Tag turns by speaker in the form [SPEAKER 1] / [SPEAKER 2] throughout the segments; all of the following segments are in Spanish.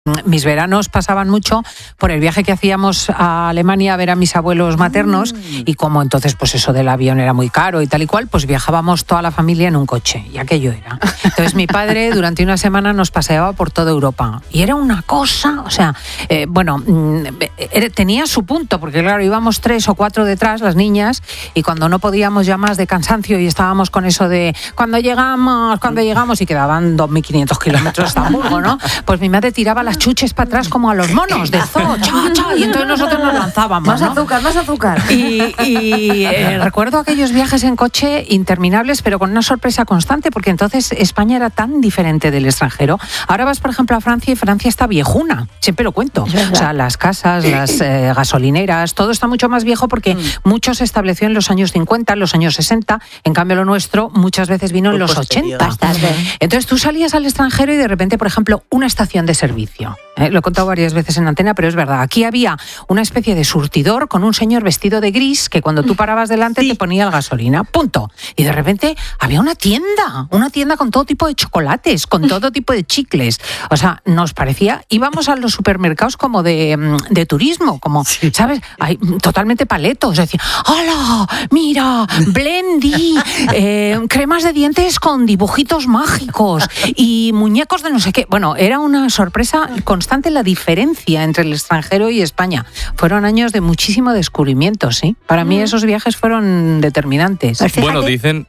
[SPEAKER 1] Mis veranos pasaban mucho por el viaje que hacíamos a Alemania a ver a mis abuelos maternos y como entonces pues eso del avión era muy caro y tal y cual, pues viajábamos toda la familia en un coche y aquello era. Entonces mi padre durante una semana nos paseaba por toda Europa y era una cosa, o sea, tenía su punto porque claro, íbamos 3 o 4 detrás las niñas y cuando no podíamos ya más de cansancio y estábamos con eso de cuando llegamos y quedaban 2.500 kilómetros de Hamburgo, ¿no? Pues mi madre tiraba las chuches para atrás como a los monos de zoo, y entonces nosotros nos lanzábamos,
[SPEAKER 2] más azúcar.
[SPEAKER 1] Y recuerdo aquellos viajes en coche interminables, pero con una sorpresa constante, porque entonces España era tan diferente del extranjero. Ahora vas, por ejemplo, a Francia y Francia está viejuna, siempre lo cuento. O sea, las casas, las gasolineras, todo está mucho más viejo porque mucho se estableció en los años 50, en los años 60, en cambio lo nuestro muchas veces vino en los 80. Entonces tú salías al extranjero y de repente, por ejemplo, una estación de servicio. Lo he contado varias veces en antena, pero es verdad. Aquí había una especie de surtidor con un señor vestido de gris que cuando tú parabas delante te ponía la gasolina. Punto. Y de repente había una tienda con todo tipo de chocolates, con todo tipo de chicles. O sea, nos parecía, íbamos a los supermercados como de turismo, como, ¿sabes? Totalmente paletos. Decía, ¡hala! ¡Mira! ¡Blendy! Cremas de dientes con dibujitos mágicos y muñecos de no sé qué. Bueno, era una sorpresa constante la diferencia entre el extranjero y España. Fueron años de muchísimo descubrimiento, ¿sí? Para mí esos viajes fueron determinantes.
[SPEAKER 3] Bueno, dicen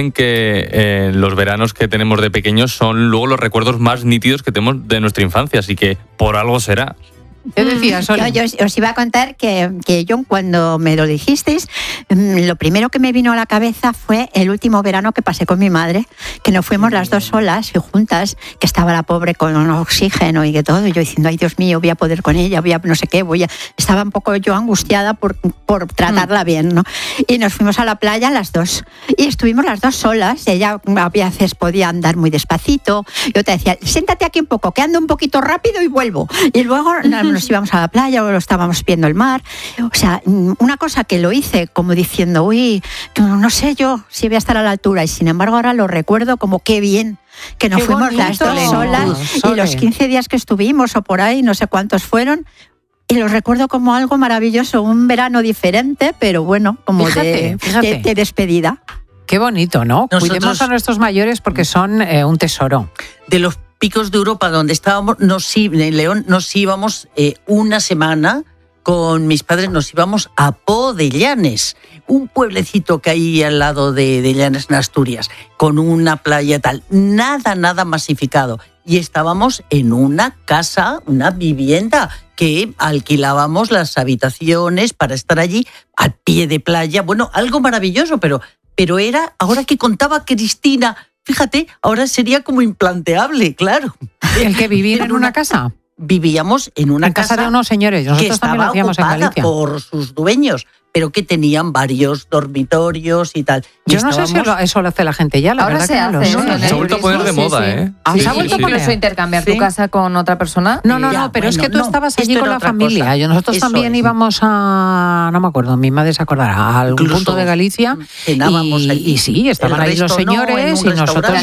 [SPEAKER 3] que los veranos que tenemos de pequeños son luego los recuerdos más nítidos que tenemos de nuestra infancia, así que por algo será.
[SPEAKER 1] ¿Qué decías, Oli?
[SPEAKER 4] Yo os iba a contar que yo, cuando me lo dijisteis, lo primero que me vino a la cabeza fue el último verano que pasé con mi madre, que nos fuimos las dos solas y juntas, que estaba la pobre con un oxígeno y que todo, y yo diciendo, ay Dios mío, voy a poder con ella, no sé qué, estaba un poco yo angustiada por tratarla bien, ¿no? Y nos fuimos a la playa las dos, y estuvimos las dos solas, ella a veces podía andar muy despacito, yo te decía, siéntate aquí un poco, que ando un poquito rápido y vuelvo, y luego nos íbamos a la playa o lo estábamos viendo el mar. O sea, una cosa que lo hice como diciendo, uy, no sé yo si voy a estar a la altura, y sin embargo ahora lo recuerdo como qué bien que nos fuimos bonito, las dos solas y los 15 días que estuvimos o por ahí, no sé cuántos fueron, y lo recuerdo como algo maravilloso, un verano diferente, pero bueno, como fíjate. De despedida.
[SPEAKER 1] Qué bonito, ¿no? Cuidemos a nuestros mayores porque son un tesoro.
[SPEAKER 5] De los picos de Europa donde estábamos, en León, nos íbamos una semana con mis padres, nos íbamos a Po de Llanes, un pueblecito que hay al lado de Llanes, en Asturias, con una playa tal, nada masificado. Y estábamos en una casa, una vivienda, que alquilábamos las habitaciones para estar allí al pie de playa. Bueno, algo maravilloso, pero era, ahora que contaba Cristina, fíjate, ahora sería como implanteable, claro.
[SPEAKER 1] ¿El que vivir en una casa?
[SPEAKER 5] Vivíamos en una
[SPEAKER 1] casa de unos señores. Nosotros también lo hacíamos en Galicia.
[SPEAKER 5] Por sus dueños, pero que tenían varios dormitorios y tal.
[SPEAKER 1] Yo no sé si eso lo hace la gente ya, la
[SPEAKER 2] ahora
[SPEAKER 1] verdad
[SPEAKER 2] se
[SPEAKER 1] que
[SPEAKER 2] hace.
[SPEAKER 1] no lo sé.
[SPEAKER 3] Se ha vuelto a poner de moda, ¿eh?
[SPEAKER 1] ¿Se ha vuelto a poner?
[SPEAKER 2] Incluso intercambiar tu casa con otra persona.
[SPEAKER 1] No, pero es que tú estabas allí con la familia. Nosotros también íbamos a, no me acuerdo, mi madre se acordará, a algún punto de Galicia.
[SPEAKER 5] Cenábamos allí.
[SPEAKER 1] Y sí, estaban ahí los señores y nosotros.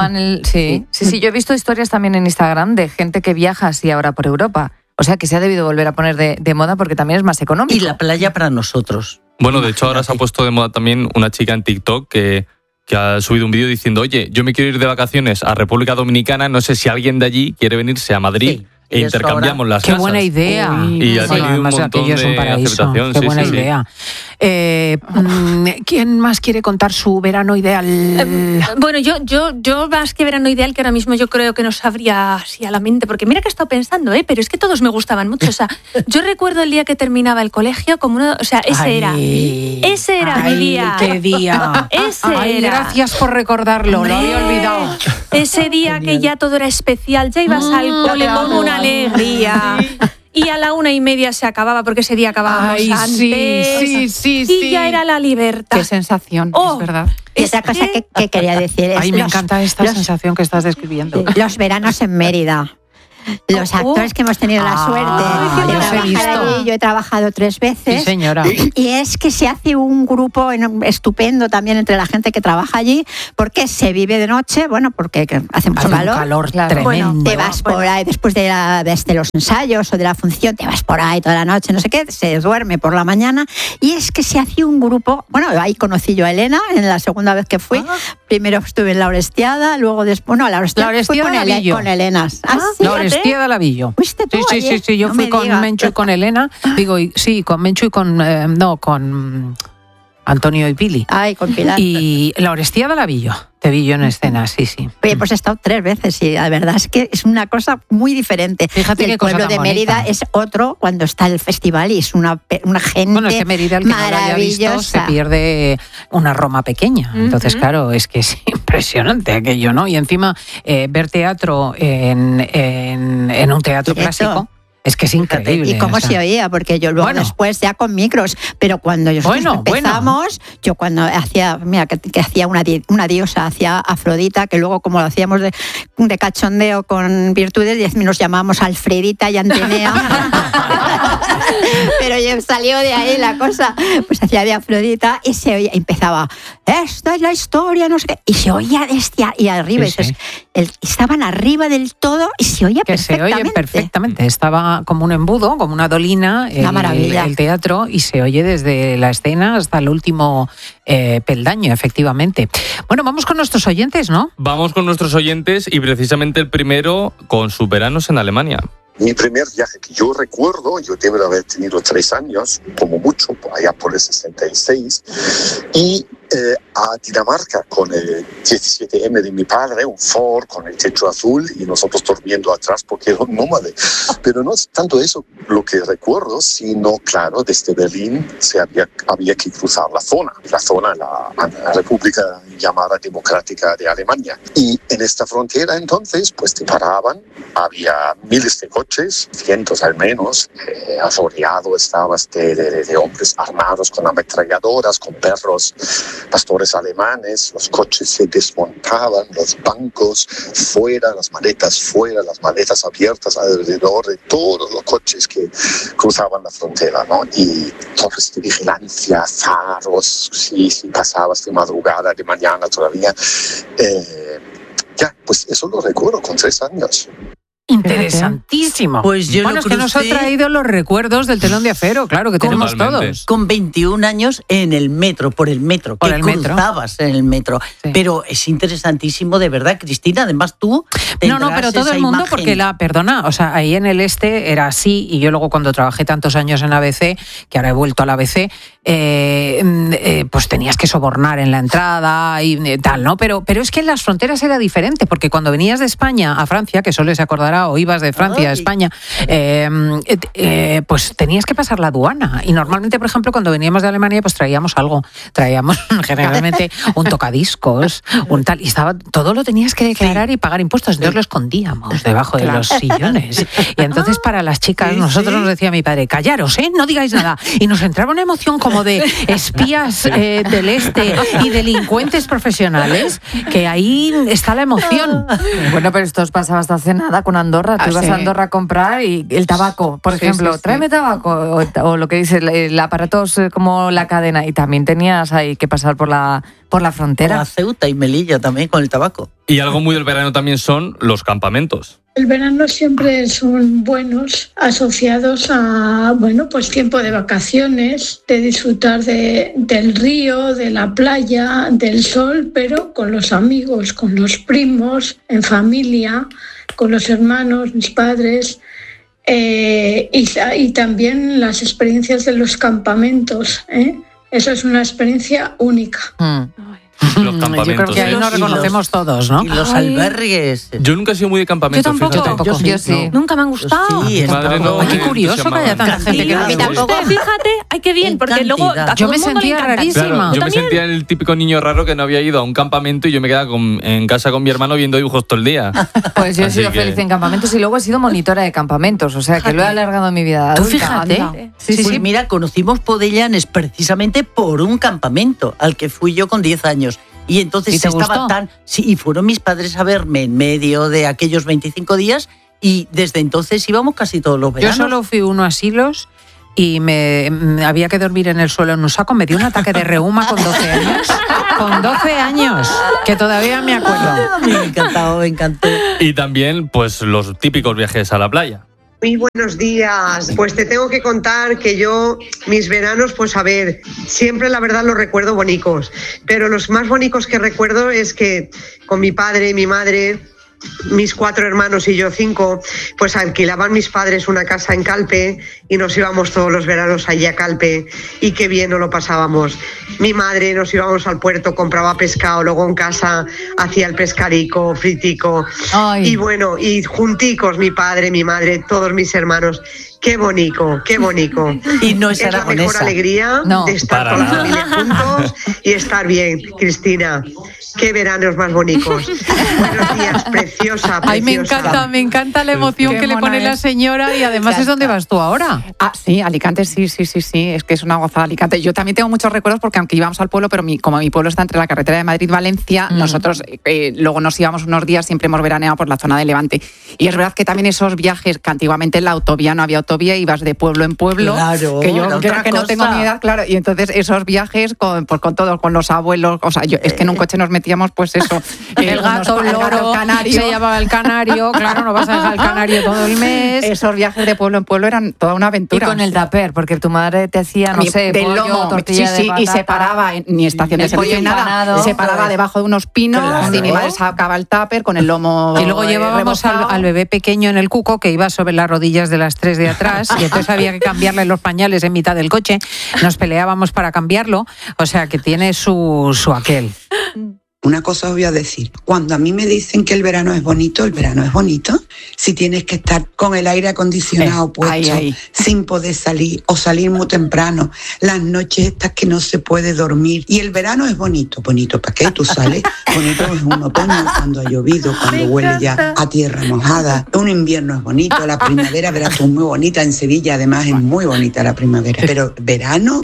[SPEAKER 2] Sí, yo he visto historias también en Instagram de gente que viaja así ahora por Europa. O sea, que se ha debido volver a poner de moda porque también es más económico.
[SPEAKER 5] Y la playa para nosotros.
[SPEAKER 3] Bueno, de hecho ahora se ha puesto de moda también una chica en TikTok que ha subido un vídeo diciendo, oye, yo me quiero ir de vacaciones a República Dominicana, no sé si alguien de allí quiere venirse a Madrid. Sí. E intercambiamos las casas.
[SPEAKER 1] Qué buena idea.
[SPEAKER 3] Y ha tenido un montón de aceptación.
[SPEAKER 1] Qué buena idea. ¿Quién más quiere contar su verano ideal?
[SPEAKER 6] Bueno, yo más que verano ideal, que ahora mismo yo creo que no sabría así a la mente, porque mira que he estado pensando, pero es que todos me gustaban mucho. O sea, yo recuerdo el día que terminaba el colegio como ese era mi día.
[SPEAKER 1] ¡Qué día!
[SPEAKER 6] Era.
[SPEAKER 1] Gracias por recordarlo, lo había olvidado.
[SPEAKER 6] Ese día que ya todo era especial, ya ibas al cole con una alegría. Y a la 1:30 se acababa, porque ese día acabábamos antes.
[SPEAKER 1] Sí.
[SPEAKER 6] Y ya era la libertad.
[SPEAKER 1] Qué sensación, es verdad.
[SPEAKER 4] Y otra cosa que quería decir es...
[SPEAKER 1] me encanta esta sensación que estás describiendo.
[SPEAKER 4] Los veranos en Mérida. Los actores que hemos tenido la suerte de
[SPEAKER 1] los he
[SPEAKER 4] trabajar
[SPEAKER 1] visto.
[SPEAKER 4] allí, yo he trabajado 3 veces.
[SPEAKER 1] Sí, señora.
[SPEAKER 4] Y es que se hace un grupo estupendo también entre la gente que trabaja allí, porque se vive de noche, bueno, porque hace mucho
[SPEAKER 1] Hace un
[SPEAKER 4] calor.
[SPEAKER 1] calor
[SPEAKER 2] Claro.
[SPEAKER 1] tremendo.
[SPEAKER 4] Bueno, te vas por ahí después de los ensayos o de la función, te vas por ahí toda la noche, no sé qué, se duerme por la mañana. Y es que se hace un grupo, bueno, ahí conocí yo a Elena en la segunda vez que fui. Primero estuve en La Orestiada, luego después, no, La Orestiada fui con,
[SPEAKER 1] Lavillo.
[SPEAKER 4] con Elena.
[SPEAKER 1] La Orestiada Lavillo.
[SPEAKER 4] ¿Fuiste tú
[SPEAKER 1] Sí,
[SPEAKER 4] ayer?
[SPEAKER 1] yo
[SPEAKER 4] No
[SPEAKER 1] fui
[SPEAKER 4] me
[SPEAKER 1] con
[SPEAKER 4] digas.
[SPEAKER 1] Menchu y con Elena. Digo, sí, con Menchu y con con Antonio y Pili.
[SPEAKER 4] Ay, con Pilar.
[SPEAKER 1] Y La Orestiada Lavillo. Te vi yo en escena, sí.
[SPEAKER 4] Oye, pues he estado 3 veces y la verdad es que es una cosa muy diferente.
[SPEAKER 1] Fíjate
[SPEAKER 4] Y
[SPEAKER 1] qué
[SPEAKER 4] el
[SPEAKER 1] cosa
[SPEAKER 4] pueblo
[SPEAKER 1] tan
[SPEAKER 4] de Mérida
[SPEAKER 1] bonita.
[SPEAKER 4] es otro cuando está el festival y es una gente
[SPEAKER 1] Bueno, es que Mérida, el que no lo haya visto, se
[SPEAKER 4] maravillosa.
[SPEAKER 1] pierde una Roma pequeña. Entonces, claro, es que es impresionante aquello, ¿no? Y encima, ver teatro en un teatro
[SPEAKER 4] Directo.
[SPEAKER 1] clásico, es que es increíble.
[SPEAKER 4] ¿Y cómo
[SPEAKER 1] o sea.
[SPEAKER 4] se oía? Porque yo luego
[SPEAKER 1] Bueno.
[SPEAKER 4] después ya con micros, pero cuando nosotros empezamos, yo cuando hacía, mira, que hacía una diosa, hacía Afrodita, que luego como lo hacíamos de cachondeo con virtudes, nos llamábamos Alfredita y Antenea. Pero ya salió de ahí la cosa, pues hacía de Afrodita y se oía, empezaba, esta es la historia, no sé qué, y se oía desde y arriba,
[SPEAKER 1] Sí, sí.
[SPEAKER 4] estaban arriba del todo y se oía
[SPEAKER 1] Que se
[SPEAKER 4] perfectamente.
[SPEAKER 1] oye perfectamente. Estaba como un embudo, como una dolina,
[SPEAKER 4] Una maravilla.
[SPEAKER 1] el teatro, y se oye desde la escena hasta el último peldaño, efectivamente. Bueno, vamos con nuestros oyentes, ¿no?
[SPEAKER 3] Vamos con nuestros oyentes y precisamente el primero con sus veranos en Alemania.
[SPEAKER 7] Mi primer viaje que yo recuerdo, yo debo de haber tenido 3 años, como mucho, por allá por el 66, y a Dinamarca con el 17M de mi padre, un Ford con el techo azul y nosotros durmiendo atrás porque era un nómade. Pero no es tanto eso lo que recuerdo, sino, claro, desde Berlín había que cruzar la zona, la República llamada Democrática de Alemania. Y en esta frontera entonces, pues te paraban, había miles de coches, cientos al menos, asoleado estabas de hombres armados con ametralladoras, con perros, pastores alemanes, los coches se desmontaban, los bancos fuera, las maletas abiertas alrededor de todos los coches que cruzaban la frontera, ¿no? Y torres de vigilancia, faros, si pasabas de madrugada, de mañana todavía. Pues eso lo recuerdo con 3 años.
[SPEAKER 1] Interesantísimo.
[SPEAKER 5] Pues yo
[SPEAKER 1] bueno,
[SPEAKER 5] lo
[SPEAKER 1] es que nos ha
[SPEAKER 5] crucé
[SPEAKER 1] traído los recuerdos del telón de acero, claro, que tenemos
[SPEAKER 3] Totalmente.
[SPEAKER 1] todos.
[SPEAKER 5] con 21 años en el metro, por el metro,
[SPEAKER 1] Por
[SPEAKER 5] que
[SPEAKER 1] el metro.
[SPEAKER 5] cruzabas en el metro.
[SPEAKER 1] Sí.
[SPEAKER 5] Pero es interesantísimo, de verdad, Cristina. Además, tú
[SPEAKER 1] No,
[SPEAKER 5] tendrás
[SPEAKER 1] pero todo
[SPEAKER 5] esa
[SPEAKER 1] el mundo,
[SPEAKER 5] imagen.
[SPEAKER 1] porque o sea, ahí en el este era así, y yo luego cuando trabajé tantos años en ABC, que ahora he vuelto a la ABC, pues tenías que sobornar en la entrada y tal, ¿no? Pero es que en las fronteras era diferente, porque cuando venías de España a Francia, que solo se acordará, o ibas de Francia a España, pues tenías que pasar la aduana. Y normalmente, por ejemplo, cuando veníamos de Alemania, pues traíamos algo. Traíamos generalmente un tocadiscos, un tal, y todo lo tenías que declarar y pagar impuestos. Entonces lo escondíamos debajo de los sillones. Y entonces para las chicas, nosotros nos decía mi padre, callaros, no digáis nada. Y nos entraba una emoción como de espías del este y delincuentes profesionales, que ahí está la emoción.
[SPEAKER 2] Bueno, pero esto os pasaba hasta hace nada con Andorra. Tú ibas
[SPEAKER 1] sí.
[SPEAKER 2] a Andorra a comprar y el tabaco, por
[SPEAKER 1] Sí,
[SPEAKER 2] ejemplo,
[SPEAKER 1] sí, sí.
[SPEAKER 2] tráeme tabaco, o lo que dice el aparatos como la cadena, y también tenías ahí que pasar por la frontera.
[SPEAKER 5] Como a Ceuta y Melilla también con el tabaco.
[SPEAKER 3] Y algo muy del verano también son los campamentos.
[SPEAKER 8] El verano siempre son buenos, asociados a, bueno, pues tiempo de vacaciones, de disfrutar del río, de la playa, del sol, pero con los amigos, con los primos, en familia, con los hermanos, mis padres, y también las experiencias de los campamentos, ¿eh? Eso es una experiencia única.
[SPEAKER 3] Los
[SPEAKER 1] Yo
[SPEAKER 3] campamentos.
[SPEAKER 1] creo que ahí
[SPEAKER 3] ¿eh?
[SPEAKER 1] nos reconocemos todos, ¿no?
[SPEAKER 5] Y los
[SPEAKER 6] Ay.
[SPEAKER 5] albergues.
[SPEAKER 3] Yo nunca he sido muy de campamento.
[SPEAKER 6] Yo tampoco.
[SPEAKER 3] fíjate.
[SPEAKER 1] Yo tampoco.
[SPEAKER 2] Yo sí.
[SPEAKER 6] Nunca me han gustado.
[SPEAKER 5] Sí,
[SPEAKER 3] Mi madre no.
[SPEAKER 1] Ay, qué
[SPEAKER 3] me
[SPEAKER 1] curioso que haya tanta gente que no le
[SPEAKER 5] Cantidad.
[SPEAKER 1] gusta.
[SPEAKER 6] Fíjate, ay, qué bien,
[SPEAKER 5] En
[SPEAKER 6] porque luego a
[SPEAKER 5] cantidad.
[SPEAKER 6] todo
[SPEAKER 1] Yo me
[SPEAKER 6] el mundo le
[SPEAKER 1] sentía
[SPEAKER 6] encanta.
[SPEAKER 1] rarísima.
[SPEAKER 3] Claro,
[SPEAKER 6] ¿Tú
[SPEAKER 3] yo me
[SPEAKER 6] también?
[SPEAKER 3] sentía el típico niño raro que no había ido a un campamento y yo me quedaba en casa con mi hermano viendo dibujos todo el día.
[SPEAKER 2] Pues yo he
[SPEAKER 3] Así
[SPEAKER 2] sido
[SPEAKER 3] que-
[SPEAKER 2] feliz en campamentos y luego he sido monitora de campamentos, o sea que lo he alargado en mi vida.
[SPEAKER 1] Tú
[SPEAKER 2] adulta.
[SPEAKER 1] fíjate.
[SPEAKER 2] Anda.
[SPEAKER 5] Pues mira, conocimos Podellanes precisamente por un campamento al que fui yo con 10 años. Y entonces
[SPEAKER 1] ¿Y te
[SPEAKER 5] estaba
[SPEAKER 1] gustó?
[SPEAKER 5] sí, y fueron mis padres a verme en medio de aquellos 25 días y desde entonces íbamos casi todos los
[SPEAKER 1] Yo
[SPEAKER 5] veranos.
[SPEAKER 1] solo fui uno a Silos y me había que dormir en el suelo en un saco. Me dio un ataque de reuma con 12 años. Con 12 años, que todavía me acuerdo.
[SPEAKER 5] Me encantó.
[SPEAKER 3] Y también, pues, los típicos viajes a la playa.
[SPEAKER 9] Muy buenos días. Pues te tengo que contar que yo, mis veranos, pues a ver, siempre la verdad los recuerdo bonitos, pero los más bonitos que recuerdo es que con mi padre, mi madre, mis 4 hermanos y yo 5, pues alquilaban mis padres una casa en Calpe y nos íbamos todos los veranos allí a Calpe y qué bien nos lo pasábamos. Mi madre nos íbamos al puerto, compraba pescado, luego en casa hacía el pescarico, fritico.
[SPEAKER 2] Ay.
[SPEAKER 9] Y bueno, y junticos mi padre, mi madre, todos mis hermanos. Qué bonito, qué bonito.
[SPEAKER 5] Y no es
[SPEAKER 9] la mejor
[SPEAKER 5] aragonesa.
[SPEAKER 9] alegría
[SPEAKER 2] No,
[SPEAKER 9] de estar
[SPEAKER 3] para
[SPEAKER 9] con la
[SPEAKER 3] nada.
[SPEAKER 9] familia juntos y estar bien, Cristina. Qué veranos más bonitos. Buenos días, preciosa, preciosa.
[SPEAKER 1] Ay, me encanta la emoción
[SPEAKER 2] Qué
[SPEAKER 1] que le
[SPEAKER 2] mona
[SPEAKER 1] pone la
[SPEAKER 2] es.
[SPEAKER 1] señora y además es donde vas tú ahora.
[SPEAKER 10] Ah, sí, Alicante, sí, es que es una gozada Alicante. Yo también tengo muchos recuerdos porque aunque íbamos al pueblo, pero como mi pueblo está entre la carretera de Madrid-Valencia, nosotros luego nos íbamos unos días, siempre hemos veraneado por la zona de Levante. Y es verdad que también esos viajes, que antiguamente en la autovía no había autovía, ibas de pueblo en pueblo,
[SPEAKER 5] Claro,
[SPEAKER 10] que yo
[SPEAKER 5] la
[SPEAKER 10] que
[SPEAKER 5] otra
[SPEAKER 10] no
[SPEAKER 5] cosa.
[SPEAKER 10] tengo ni edad, claro, y entonces esos viajes con todos, con los abuelos, o sea, es que en un coche nos metíamos, pues eso,
[SPEAKER 1] El gato, el loro,
[SPEAKER 10] canario.
[SPEAKER 1] se llamaba el canario, claro, no vas a dejar el canario todo el mes.
[SPEAKER 10] Esos viajes de pueblo en pueblo eran toda una
[SPEAKER 2] Y
[SPEAKER 10] aventura.
[SPEAKER 2] con el tupper, porque tu madre te hacía, no sé,
[SPEAKER 10] del
[SPEAKER 2] pollo,
[SPEAKER 10] lomo,
[SPEAKER 2] tortilla
[SPEAKER 10] sí,
[SPEAKER 2] de
[SPEAKER 10] y
[SPEAKER 2] patata.
[SPEAKER 10] se paraba ni estación de
[SPEAKER 2] El
[SPEAKER 10] servicio
[SPEAKER 2] pollo
[SPEAKER 10] ni nada,
[SPEAKER 2] empanado.
[SPEAKER 10] se paraba debajo de unos pinos
[SPEAKER 5] Claro.
[SPEAKER 10] y mi madre sacaba el tupper con el lomo
[SPEAKER 1] Y luego llevábamos
[SPEAKER 10] rebozado.
[SPEAKER 1] al bebé pequeño en el cuco que iba sobre las rodillas de las 3 de atrás y entonces había que cambiarle los pañales en mitad del coche. Nos peleábamos para cambiarlo, o sea que tiene su aquel.
[SPEAKER 11] Una cosa os voy a decir, cuando a mí me dicen que el verano es bonito si tienes que estar con el aire acondicionado puesto,
[SPEAKER 10] ahí.
[SPEAKER 11] sin poder salir o salir muy temprano, las noches estas que no se puede dormir. Y el verano es bonito, ¿para qué? Tú sales, bonito es un otoño cuando ha llovido, cuando huele ya a tierra mojada, un invierno es bonito, la primavera, verás tú, muy bonita, en Sevilla además es muy bonita la primavera, pero verano,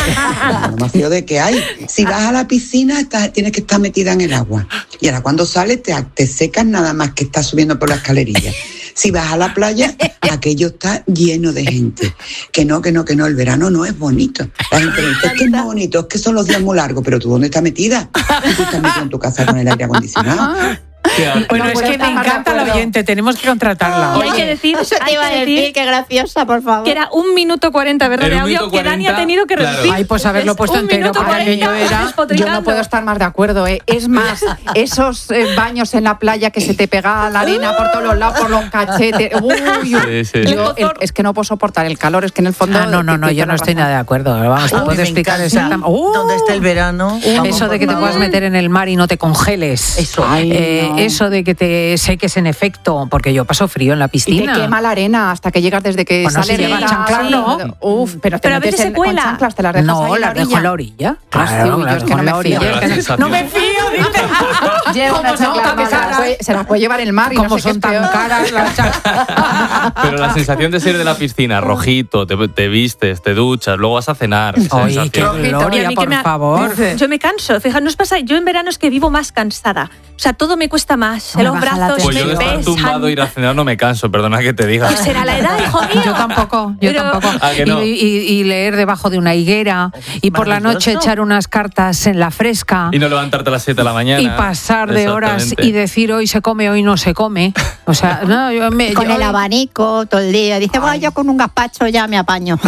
[SPEAKER 11] lo más feo de que hay. Si vas a la piscina tienes que estar metida en el agua. Y ahora cuando sales te secas nada más que estás subiendo por la escalerilla. Si vas a la playa, aquello está lleno de gente. Que no, el verano no es bonito. La gente dice, es que no es bonito, es que son los días muy largos, pero ¿tú dónde estás metida? ¿Tú estás metida en tu casa con el aire acondicionado?
[SPEAKER 1] Bueno,
[SPEAKER 10] No
[SPEAKER 1] es
[SPEAKER 10] puedo
[SPEAKER 1] que me
[SPEAKER 10] estar más de
[SPEAKER 1] encanta la
[SPEAKER 10] acuerdo.
[SPEAKER 1] oyente, tenemos que contratarla.
[SPEAKER 6] Y hay que decir,
[SPEAKER 4] qué graciosa, por favor.
[SPEAKER 6] que era 1 minuto 40, ¿verdad?
[SPEAKER 3] Era
[SPEAKER 6] De
[SPEAKER 3] 1
[SPEAKER 6] audio
[SPEAKER 3] minuto
[SPEAKER 6] que Dani
[SPEAKER 3] 40,
[SPEAKER 6] ha tenido que
[SPEAKER 3] claro.
[SPEAKER 6] reducir.
[SPEAKER 1] Ay, pues haberlo
[SPEAKER 6] Es
[SPEAKER 1] puesto
[SPEAKER 6] 1
[SPEAKER 1] entero
[SPEAKER 6] minuto
[SPEAKER 1] para que
[SPEAKER 6] 40
[SPEAKER 1] yo era.
[SPEAKER 10] Yo
[SPEAKER 6] despotricando.
[SPEAKER 10] no puedo estar más de acuerdo, ¿eh? Es más, esos baños en la playa que se te pega la arena por todos los lados, por los cachetes. Uy,
[SPEAKER 3] Sí, sí.
[SPEAKER 10] es que no puedo soportar el calor, es que en el fondo...
[SPEAKER 1] No, yo no estoy nada de acuerdo. Vamos, te puedo
[SPEAKER 5] me
[SPEAKER 1] explicar
[SPEAKER 5] encanta.
[SPEAKER 1] exactamente.
[SPEAKER 5] ¿Dónde está el verano? Vamos,
[SPEAKER 1] Eso de
[SPEAKER 5] por
[SPEAKER 1] que te
[SPEAKER 5] favor.
[SPEAKER 1] puedas meter en el mar y no te congeles.
[SPEAKER 5] Eso.
[SPEAKER 10] Ay, no.
[SPEAKER 1] Eso de que te seques en efecto, porque yo paso frío en la
[SPEAKER 10] Y te
[SPEAKER 1] piscina.
[SPEAKER 10] quema la arena hasta que llegas desde que
[SPEAKER 1] Bueno,
[SPEAKER 10] sale
[SPEAKER 1] si llevas
[SPEAKER 10] la-
[SPEAKER 1] chanclas, no.
[SPEAKER 10] Uf, pero te
[SPEAKER 6] Pero a
[SPEAKER 10] metes
[SPEAKER 6] veces se
[SPEAKER 10] con
[SPEAKER 6] cuela.
[SPEAKER 10] chanclas, te las dejas ahí
[SPEAKER 1] No,
[SPEAKER 10] en la
[SPEAKER 1] las dejo
[SPEAKER 10] orilla.
[SPEAKER 1] en la orilla.
[SPEAKER 10] Ah, sí,
[SPEAKER 1] Claro,
[SPEAKER 10] yo
[SPEAKER 1] las
[SPEAKER 10] es que
[SPEAKER 1] dejo
[SPEAKER 10] no
[SPEAKER 1] en
[SPEAKER 10] me
[SPEAKER 1] la
[SPEAKER 10] fío.
[SPEAKER 1] orilla.
[SPEAKER 3] Pero la sensación-
[SPEAKER 1] No me fío, dice.
[SPEAKER 10] Lleva una
[SPEAKER 1] ¿Cómo son
[SPEAKER 10] chancla,
[SPEAKER 1] tan
[SPEAKER 10] además,
[SPEAKER 1] caras?
[SPEAKER 10] se las puede llevar el mar y
[SPEAKER 1] Como
[SPEAKER 10] no sé qué
[SPEAKER 1] son
[SPEAKER 10] es
[SPEAKER 1] tan
[SPEAKER 10] peor.
[SPEAKER 1] caras las chanclas.
[SPEAKER 3] Pero la sensación de salir de la piscina, rojito, te vistes, te duchas, luego vas a cenar. esa
[SPEAKER 1] Oye, qué
[SPEAKER 3] sensación.
[SPEAKER 6] Y a
[SPEAKER 1] gloria,
[SPEAKER 6] mí
[SPEAKER 1] por
[SPEAKER 6] que me-
[SPEAKER 1] favor.
[SPEAKER 6] Yo me canso, fíjate, ¿no os pasa? Yo en verano es que vivo más cansada. O sea, todo me cuesta más.
[SPEAKER 2] Ay,
[SPEAKER 6] Los
[SPEAKER 2] baja la
[SPEAKER 6] brazos
[SPEAKER 3] Pues
[SPEAKER 6] me
[SPEAKER 3] yo de estar tumbado
[SPEAKER 6] pesan.
[SPEAKER 3] ir a cenar no me canso, perdona que te diga.
[SPEAKER 6] Pues será la edad, hijo mío.
[SPEAKER 1] Yo tampoco.
[SPEAKER 6] Pero-
[SPEAKER 3] ¿A que no?
[SPEAKER 1] Y leer debajo de una higuera y por la noche
[SPEAKER 5] maravilloso.
[SPEAKER 1] echar unas cartas en la fresca.
[SPEAKER 3] Y no levantarte a las 7 de la mañana.
[SPEAKER 1] Y pasar de horas
[SPEAKER 3] Exactamente.
[SPEAKER 1] y decir hoy se come, hoy no se come. O sea, no,
[SPEAKER 4] Con
[SPEAKER 1] yo-
[SPEAKER 4] el abanico todo el día. Dice, bueno, yo con un gazpacho ya me apaño.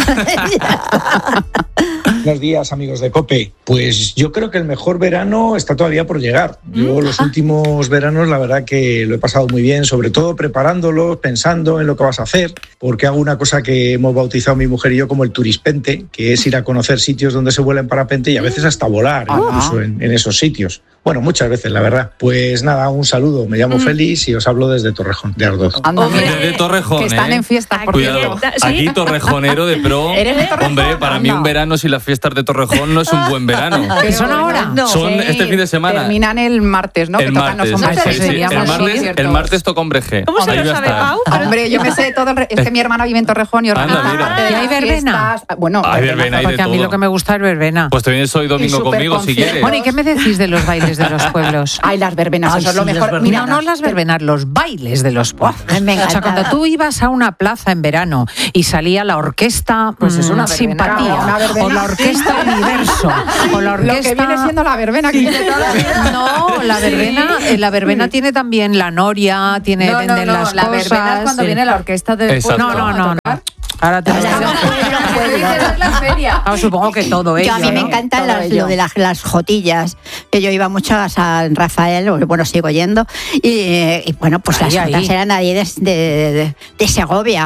[SPEAKER 12] Buenos días, amigos de COPE. Pues yo creo que el mejor verano está todavía por llegar. Yo los últimos veranos, la verdad que lo he pasado muy bien, sobre todo preparándolos, pensando en lo que vas a hacer, porque hago una cosa que hemos bautizado mi mujer y yo como el turispente, que es ir a conocer sitios donde se vuela en parapente y a veces hasta volar, incluso en esos sitios. Bueno, muchas veces, la verdad. Pues nada, un saludo. Me llamo Félix y os hablo desde Torrejón, de Ardoz.
[SPEAKER 10] Anda,
[SPEAKER 6] Hombre,
[SPEAKER 10] mira,
[SPEAKER 3] De Torrejón,
[SPEAKER 10] que están
[SPEAKER 3] ¿eh?
[SPEAKER 10] en fiestas, por
[SPEAKER 3] Cuidado,
[SPEAKER 10] cierto.
[SPEAKER 6] Sí.
[SPEAKER 3] aquí torrejonero de pro.
[SPEAKER 10] ¿Eres de Torrejón?
[SPEAKER 3] Hombre, para mí
[SPEAKER 10] Anda.
[SPEAKER 3] un verano sin las fiestas de Torrejón no es un buen verano.
[SPEAKER 1] ¿Qué son ahora?
[SPEAKER 3] Son este fin de semana.
[SPEAKER 10] Terminan el martes, ¿no?
[SPEAKER 3] El
[SPEAKER 10] que tocan
[SPEAKER 3] martes,
[SPEAKER 10] los hombres.
[SPEAKER 1] sí,
[SPEAKER 3] sí,
[SPEAKER 1] sí.
[SPEAKER 3] sí.
[SPEAKER 1] Seríamos
[SPEAKER 3] El martes toca Hombre G.
[SPEAKER 6] ¿Cómo se
[SPEAKER 3] Ahí
[SPEAKER 6] lo
[SPEAKER 3] va a
[SPEAKER 6] sabe,
[SPEAKER 3] estar.
[SPEAKER 6] Pau?
[SPEAKER 10] Hombre, yo me sé todo es que mi hermana vive en Torrejón y organiza
[SPEAKER 3] Anda, mira.
[SPEAKER 10] parte de
[SPEAKER 1] ¿Y hay
[SPEAKER 10] las
[SPEAKER 1] verbena?
[SPEAKER 10] fiestas. Bueno,
[SPEAKER 3] Hay verbena, hay de
[SPEAKER 1] Porque a mí
[SPEAKER 3] todo.
[SPEAKER 1] lo que me gusta es verbena.
[SPEAKER 3] Pues te vienes hoy domingo
[SPEAKER 10] súper
[SPEAKER 3] conmigo si
[SPEAKER 10] conciertos.
[SPEAKER 3] quieres.
[SPEAKER 1] Bueno, ¿y qué me decís de los bailes bailes de los pueblos.
[SPEAKER 10] Ay, las verbenas, eso es lo mejor.
[SPEAKER 1] Mira, no las verbenas, los bailes de los pueblos. O sea, cuando tú ibas a una plaza en verano y salía la orquesta
[SPEAKER 2] pues es una
[SPEAKER 1] Simpatía,
[SPEAKER 10] una verbena.
[SPEAKER 1] o la orquesta Universo, o la orquesta...
[SPEAKER 10] Lo que viene siendo la verbena que tiene toda la vida.
[SPEAKER 1] No, la verbena tiene también la noria, venden las
[SPEAKER 2] la
[SPEAKER 1] cosas.
[SPEAKER 2] verbena es cuando viene la orquesta del
[SPEAKER 3] Exacto.
[SPEAKER 2] pueblo.
[SPEAKER 1] No. Ahora te
[SPEAKER 2] la feria.
[SPEAKER 1] supongo que todo ello.
[SPEAKER 4] Yo a mí me
[SPEAKER 1] ¿no?
[SPEAKER 4] encantan
[SPEAKER 1] Todo ello.
[SPEAKER 4] lo de las jotillas, que yo iba mucho a San Rafael, bueno, sigo yendo, y bueno, pues las jotas eran ahí de Segovia.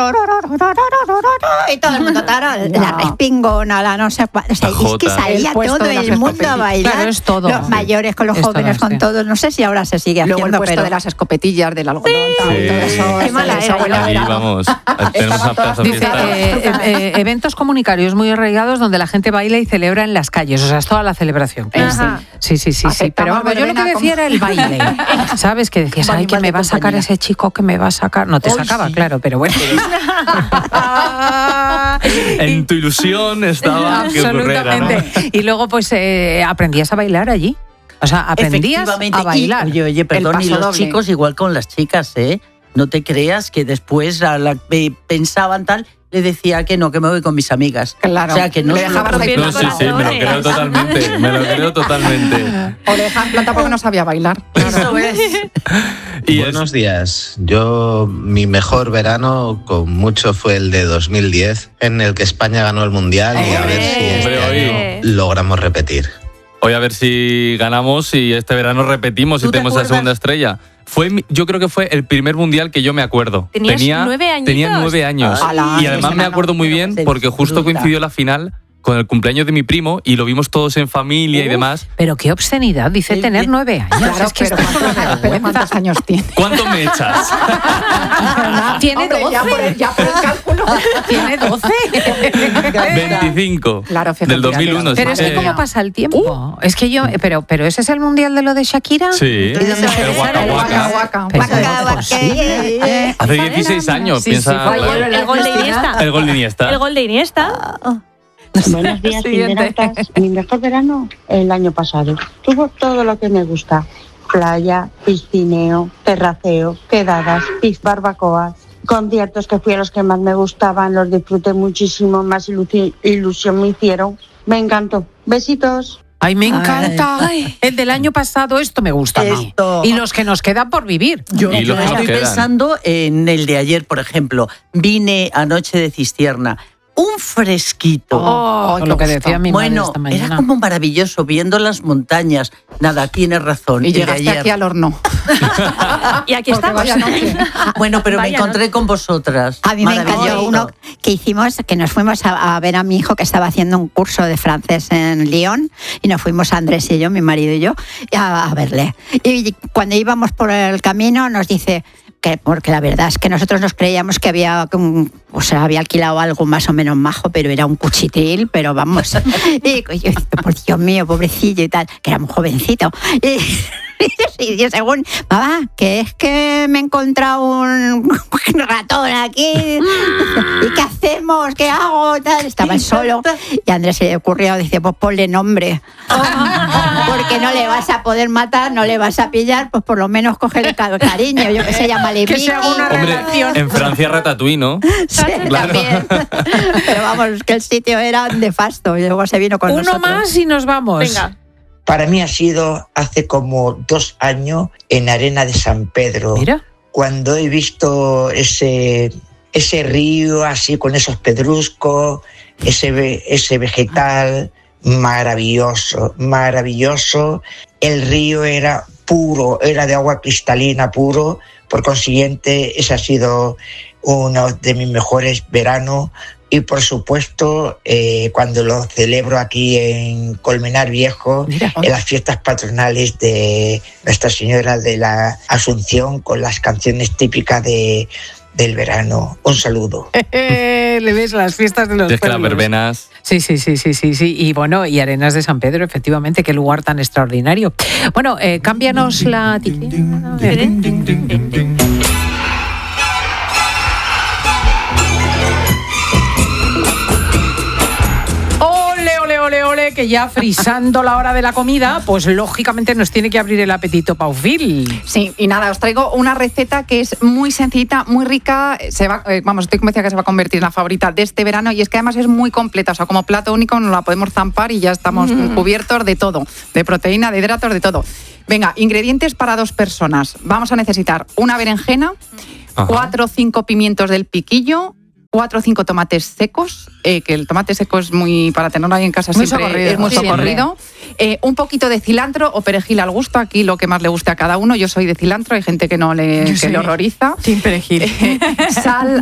[SPEAKER 4] Y todo el mundo, la respingona, la no sé cuál. O sea, es que salía todo el mundo a bailar.
[SPEAKER 1] Claro, es todo.
[SPEAKER 4] Los mayores con los jóvenes, con todos. No sé si ahora se sigue
[SPEAKER 10] Luego
[SPEAKER 4] haciendo,
[SPEAKER 10] el puesto
[SPEAKER 4] pero...
[SPEAKER 10] de las escopetillas, del algodón, todo
[SPEAKER 3] Sí.
[SPEAKER 10] eso.
[SPEAKER 4] Qué mala era.
[SPEAKER 3] Ahí vamos. Tenemos una plaza
[SPEAKER 1] Dice,
[SPEAKER 3] fiesta.
[SPEAKER 1] eventos comunitarios muy arraigados donde la gente baila y celebra en las calles. O sea, es toda la celebración.
[SPEAKER 6] Ajá.
[SPEAKER 1] Sí. Pero vamos, yo lo que decía era el baile. ¿Sabes? Que decías, ay, que me va a sacar ese chico, que me va a sacar. No te sacaba,
[SPEAKER 5] sí.
[SPEAKER 1] claro, pero bueno.
[SPEAKER 3] En tu ilusión estaba que ocurriera, ¿no?
[SPEAKER 1] Absolutamente. Y luego, pues, aprendías a bailar allí. O sea, aprendías
[SPEAKER 5] Efectivamente.
[SPEAKER 1] a bailar.
[SPEAKER 5] Y, oye, perdón, y
[SPEAKER 10] paso
[SPEAKER 5] los
[SPEAKER 10] doble.
[SPEAKER 5] chicos igual con las chicas, ¿eh? No te creas que después pensaban tal, le decía que no, que me voy con mis amigas.
[SPEAKER 10] Claro.
[SPEAKER 5] O sea, que no
[SPEAKER 10] Le
[SPEAKER 5] se lo
[SPEAKER 10] dejabas ahí
[SPEAKER 5] prometí.
[SPEAKER 3] No, sí, me lo creo totalmente. Me lo creo totalmente.
[SPEAKER 10] O le dejan planta porque no sabía bailar.
[SPEAKER 5] Eso es.
[SPEAKER 3] Y
[SPEAKER 13] Buenos días. Mi mejor verano con mucho fue el de 2010, en el que España ganó el Mundial y a ver si este año logramos repetir.
[SPEAKER 3] Hoy a ver si ganamos y este verano repetimos y
[SPEAKER 5] ¿Tú te
[SPEAKER 3] tenemos la
[SPEAKER 5] acuerdas?
[SPEAKER 3] segunda estrella. Yo creo que fue el primer mundial que yo me acuerdo.
[SPEAKER 6] ¿Tenías 9 añitos?
[SPEAKER 3] Tenía 9 años.
[SPEAKER 10] Ala,
[SPEAKER 3] Y además me acuerdo muy bien porque justo coincidió la final con el cumpleaños de mi primo y lo vimos todos en familia y demás.
[SPEAKER 1] Pero qué obscenidad, dice tener 9 años.
[SPEAKER 10] Claro,
[SPEAKER 1] Es que
[SPEAKER 10] pero
[SPEAKER 1] esto es una vergüenza.
[SPEAKER 10] ¿cuántos años tiene?
[SPEAKER 3] ¿Cuánto me echas?
[SPEAKER 1] Tiene
[SPEAKER 10] Hombre,
[SPEAKER 1] 12.
[SPEAKER 10] ya por el cálculo.
[SPEAKER 1] Tiene 12.
[SPEAKER 3] 25.
[SPEAKER 10] Claro, fíjate,
[SPEAKER 3] Del 2001.
[SPEAKER 1] Pero es que cómo pasa el tiempo. Es que yo, pero ese es el mundial de lo de Shakira.
[SPEAKER 3] Sí,
[SPEAKER 1] ¿Y dónde se
[SPEAKER 3] el Waka Waka.
[SPEAKER 1] Pero
[SPEAKER 4] Waka,
[SPEAKER 1] ¿cómo es
[SPEAKER 4] waka,
[SPEAKER 1] posible?
[SPEAKER 3] Hace 16 años,
[SPEAKER 1] Sí,
[SPEAKER 3] piensa.
[SPEAKER 1] sí, fue
[SPEAKER 3] claro.
[SPEAKER 1] ayer.
[SPEAKER 6] El gol de Iniesta.
[SPEAKER 3] El gol de Iniesta.
[SPEAKER 6] El gol de Iniesta.
[SPEAKER 14] Buenos días,
[SPEAKER 1] Siguiente.
[SPEAKER 14] Pinderatas. Mi mejor verano el año pasado. Tuvo todo lo que me gusta. Playa, piscineo, terraceo, quedadas, barbacoas, conciertos que fui a los que más me gustaban, los disfruté muchísimo, más ilusión me hicieron. Me encantó. Besitos.
[SPEAKER 1] Ay, me encanta. El del año pasado, esto me gusta a mí.
[SPEAKER 5] Esto.
[SPEAKER 1] Y los que nos quedan por vivir.
[SPEAKER 5] Yo
[SPEAKER 3] Y los que nos
[SPEAKER 5] estoy
[SPEAKER 3] quedan.
[SPEAKER 5] pensando en el de ayer, por ejemplo. Vine anoche de Cistierna. Un fresquito.
[SPEAKER 1] Oh, lo que decía mi madre
[SPEAKER 5] Bueno,
[SPEAKER 1] esta mañana.
[SPEAKER 5] era como maravilloso viendo las montañas. Nada, tienes razón.
[SPEAKER 10] Y
[SPEAKER 5] el de
[SPEAKER 10] llegaste
[SPEAKER 5] ayer.
[SPEAKER 10] aquí al horno.
[SPEAKER 6] Y aquí
[SPEAKER 10] Porque
[SPEAKER 6] estamos.
[SPEAKER 10] vaya noche.
[SPEAKER 5] Bueno, pero
[SPEAKER 6] Vaya,
[SPEAKER 5] me encontré con vosotras.
[SPEAKER 4] A mí me encantó
[SPEAKER 5] Maravilloso.
[SPEAKER 4] uno que hicimos, que nos fuimos a ver a mi hijo que estaba haciendo un curso de francés en Lyon y nos fuimos Andrés y yo, mi marido y yo, a verle. Y cuando íbamos por el camino nos dice que, porque la verdad es que nosotros nos creíamos que había alquilado algo más o menos majo, pero era un cuchitril, pero vamos. Y yo, por Dios mío, pobrecillo y tal, que era muy jovencito. Y yo según, mamá, que es que me he encontrado un ratón aquí, ¿y qué hacemos? ¿Qué hago? Tal. Estaba él solo y a Andrés se le ocurrió, dice, pues ponle nombre, porque no le vas a poder matar, no le vas a pillar, pues por lo menos coge cariño, yo que sé, llámale
[SPEAKER 1] Que
[SPEAKER 4] Vicky.
[SPEAKER 1] se haga una
[SPEAKER 3] Hombre,
[SPEAKER 1] relación.
[SPEAKER 3] en Francia Ratatouille, ¿no?
[SPEAKER 4] Sí,
[SPEAKER 3] Claro.
[SPEAKER 4] también. Pero vamos, que el sitio era nefasto y luego se vino con
[SPEAKER 1] Uno
[SPEAKER 4] nosotros.
[SPEAKER 1] más y nos vamos.
[SPEAKER 6] Venga.
[SPEAKER 15] Para mí ha sido hace como 2 años en Arena de San Pedro,
[SPEAKER 1] Mira.
[SPEAKER 15] cuando he visto ese río así con esos pedruscos, ese vegetal maravilloso, maravilloso. El río era puro, era de agua cristalina puro, por consiguiente ese ha sido uno de mis mejores veranos. Y por supuesto, cuando lo celebro aquí en Colmenar Viejo, en las fiestas patronales de Nuestra Señora de la Asunción, con las canciones típicas del verano. Un saludo.
[SPEAKER 1] Le ves las fiestas de los
[SPEAKER 3] Es que las
[SPEAKER 1] pueblos.
[SPEAKER 3] verbenas.
[SPEAKER 1] Sí. Y bueno, y Arenas de San Pedro, efectivamente, qué lugar tan extraordinario. Bueno, cámbianos la... que ya frisando la hora de la comida, pues lógicamente nos tiene que abrir el apetito, Paufil.
[SPEAKER 10] Sí, y nada, os traigo una receta que es muy sencillita, muy rica. Estoy convencida que se va a convertir en la favorita de este verano, y es que además es muy completa. O sea, como plato único nos la podemos zampar y ya estamos cubiertos de todo, de proteína, de hidratos, de todo. Venga, ingredientes para 2 personas. Vamos a necesitar una berenjena, 4 o 5 pimientos del piquillo, 4 o 5 tomates secos, que el tomate seco es muy, para tenerlo ahí en casa
[SPEAKER 1] muy
[SPEAKER 10] siempre
[SPEAKER 1] socorrido,
[SPEAKER 10] es muy socorrido. Un poquito de cilantro o perejil al gusto, aquí lo que más le guste a cada uno. Yo soy de cilantro, hay gente que no le horroriza.
[SPEAKER 1] Sin perejil.
[SPEAKER 10] Sal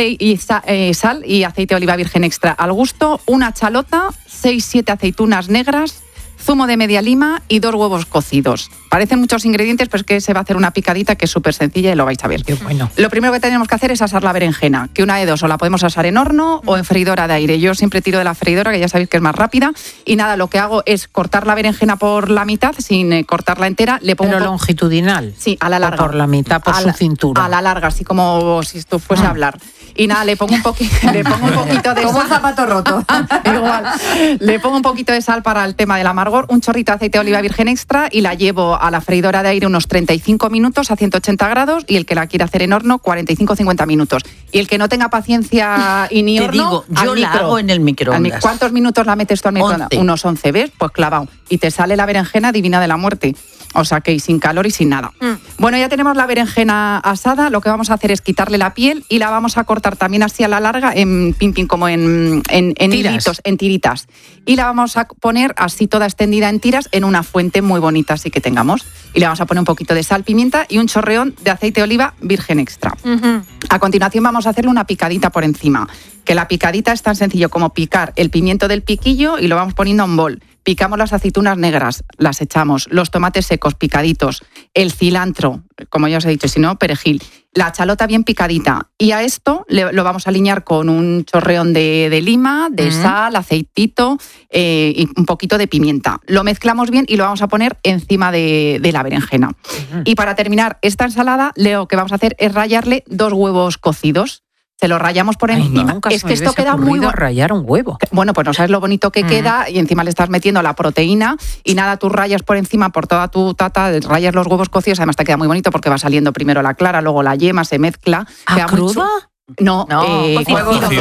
[SPEAKER 10] y aceite de oliva virgen extra al gusto, una chalota, 6-7 aceitunas negras, zumo de media lima y 2 huevos cocidos. Parecen muchos ingredientes, pero es que se va a hacer una picadita que es súper sencilla y lo vais a ver.
[SPEAKER 1] Qué bueno.
[SPEAKER 10] Lo primero que tenemos que hacer es asar la berenjena, que una de dos, o la podemos asar en horno o en freidora de aire. Yo siempre tiro de la freidora, que ya sabéis que es más rápida. Y nada, lo que hago es cortar la berenjena por la mitad, sin cortarla entera. Le pongo
[SPEAKER 1] ¿pero longitudinal?
[SPEAKER 10] Sí, a la larga.
[SPEAKER 1] ¿O por la mitad, por su cintura?
[SPEAKER 10] A la larga, así como si esto fuese a hablar. Y nada, le pongo un poquito de
[SPEAKER 2] como un zapato roto.
[SPEAKER 10] Igual. Le pongo un poquito de sal para el tema del amargor, un chorrito de aceite de oliva virgen extra, y la llevo a la freidora de aire unos 35 minutos a 180 grados, y el que la quiera hacer en horno 45-50 minutos. Y el que no tenga paciencia y ni horno,
[SPEAKER 5] digo, yo la hago en el microondas.
[SPEAKER 10] ¿Cuántos minutos la metes tú al microondas?
[SPEAKER 5] 11.
[SPEAKER 10] Unos 11, ¿ves? Pues clavado. Y te sale la berenjena divina de la muerte. O sea que sin calor y sin nada. Bueno, ya tenemos la berenjena asada. Lo que vamos a hacer es quitarle la piel y la vamos a cortar también así a la larga, en pin, como en hilitos, en tiritas. Y la vamos a poner así toda extendida en tiras en una fuente muy bonita, así que tengamos. Y le vamos a poner un poquito de sal, pimienta y un chorreón de aceite de oliva virgen extra. A continuación vamos a hacerle una picadita por encima. Que la picadita es tan sencillo como picar el pimiento del piquillo y lo vamos poniendo en bol. Picamos las aceitunas negras, las echamos, los tomates secos picaditos, el cilantro, como ya os he dicho, si no, perejil, la chalota bien picadita. Y a esto lo vamos a aliñar con un chorreón de lima, de sal, aceitito y un poquito de pimienta. Lo mezclamos bien y lo vamos a poner encima de la berenjena. Y para terminar esta ensalada, lo que vamos a hacer es rallarle 2 huevos cocidos. Se lo rayamos por encima.
[SPEAKER 1] Nunca
[SPEAKER 10] es
[SPEAKER 1] se
[SPEAKER 10] que
[SPEAKER 1] me
[SPEAKER 10] esto
[SPEAKER 1] hubiese
[SPEAKER 10] queda muy
[SPEAKER 1] ocurrido
[SPEAKER 10] bueno.
[SPEAKER 1] Rallar un huevo.
[SPEAKER 10] Bueno, pues no sabes lo bonito que queda, y encima le estás metiendo la proteína y nada, tú rayas por encima, por toda tu tata, rayas los huevos cocidos, además te queda muy bonito porque va saliendo primero la clara, luego la yema, se mezcla.
[SPEAKER 1] ¿Ah, cruda?
[SPEAKER 10] No,
[SPEAKER 2] cocido.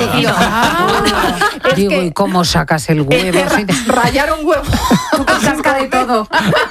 [SPEAKER 1] Digo, ¿y cómo sacas el huevo?
[SPEAKER 10] Rayar un huevo.
[SPEAKER 2] Tú casca de todo.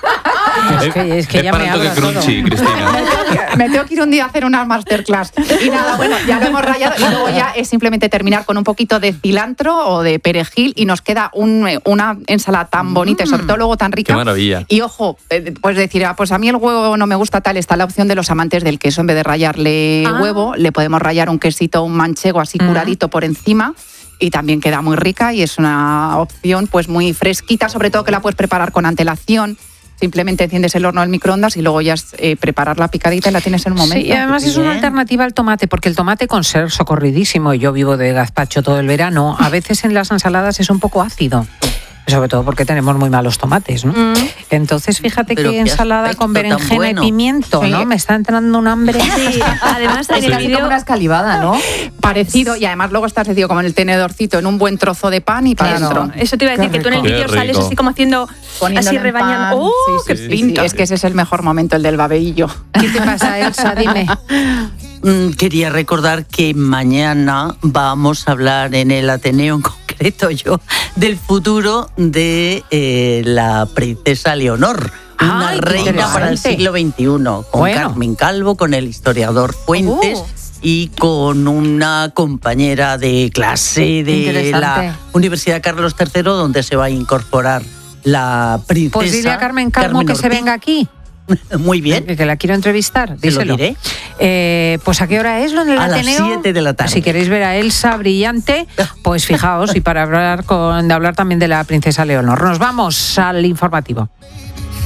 [SPEAKER 1] Es que ya
[SPEAKER 3] para
[SPEAKER 1] me
[SPEAKER 3] el toque
[SPEAKER 1] habla todo.
[SPEAKER 3] crunchy, Cristina.
[SPEAKER 10] Me tengo que ir un día a hacer una masterclass. Y nada, bueno, ya lo hemos rayado y luego ya es simplemente terminar con un poquito de cilantro o de perejil y nos queda una ensalada tan bonita y sobre todo luego tan rica.
[SPEAKER 3] Qué maravilla.
[SPEAKER 10] Y ojo, pues decir, pues a mí el huevo no me gusta tal, está la opción de los amantes del queso. En vez de rallarle huevo, le podemos rallar un quesito, un manchego así curadito por encima. Y también queda muy rica y es una opción pues muy fresquita, sobre todo que la puedes preparar con antelación. Simplemente enciendes el horno del microondas y luego ya es preparar la picadita y la tienes en un momento.
[SPEAKER 1] Sí, y además es una alternativa al tomate, porque el tomate, con ser socorridísimo, y yo vivo de gazpacho todo el verano, a veces en las ensaladas es un poco ácido. Sobre todo porque tenemos muy malos tomates, ¿no? Entonces, fíjate
[SPEAKER 5] Pero
[SPEAKER 1] qué
[SPEAKER 5] qué
[SPEAKER 1] ensalada
[SPEAKER 5] aspecto
[SPEAKER 1] con
[SPEAKER 5] tan
[SPEAKER 1] berenjena
[SPEAKER 5] bueno.
[SPEAKER 1] y pimiento, ¿no?
[SPEAKER 10] Sí.
[SPEAKER 1] Me está entrando un hambre.
[SPEAKER 6] Sí, además en
[SPEAKER 2] Es
[SPEAKER 6] el
[SPEAKER 2] casi
[SPEAKER 6] vídeo
[SPEAKER 2] como una escalivada, ¿no?
[SPEAKER 10] Parecido, y además luego estás decidido como en el tenedorcito, en un buen trozo de pan y para adentro.
[SPEAKER 6] Eso te iba a decir, que tú en el
[SPEAKER 3] Qué
[SPEAKER 6] vídeo sales
[SPEAKER 3] rico.
[SPEAKER 6] así como haciendo,
[SPEAKER 10] Poniéndolo
[SPEAKER 6] así
[SPEAKER 10] en
[SPEAKER 6] rebañando.
[SPEAKER 10] pan.
[SPEAKER 6] ¡Oh,
[SPEAKER 10] Sí,
[SPEAKER 6] qué
[SPEAKER 10] sí, sí,
[SPEAKER 6] pinta!
[SPEAKER 10] es que ese es el mejor momento, el del babeillo.
[SPEAKER 1] ¿Qué te pasa, Elsa? Dime.
[SPEAKER 5] Quería recordar que mañana vamos a hablar en el Ateneo, en concreto yo, del futuro de la princesa Leonor. Una
[SPEAKER 1] ¡Ay, qué
[SPEAKER 5] reina para el
[SPEAKER 1] interesante!
[SPEAKER 5] siglo XXI, con
[SPEAKER 1] Bueno.
[SPEAKER 5] Carmen Calvo, con el historiador Fuentes y con una compañera de clase de
[SPEAKER 2] Interesante.
[SPEAKER 5] la Universidad Carlos III, donde se va a incorporar la princesa.
[SPEAKER 1] Pues dile a Carmen Calvo que se
[SPEAKER 5] Ortiz.
[SPEAKER 1] venga aquí.
[SPEAKER 5] Muy bien.
[SPEAKER 1] Que la quiero entrevistar,
[SPEAKER 5] Te lo
[SPEAKER 1] díselo.
[SPEAKER 5] diré.
[SPEAKER 1] Pues ¿a qué hora es lo en el
[SPEAKER 5] A las
[SPEAKER 1] Ateneo?
[SPEAKER 5] 7 de la tarde.
[SPEAKER 1] Si queréis ver a Elsa brillante, pues fijaos, y para hablar también de la princesa Leonor. Nos vamos al informativo.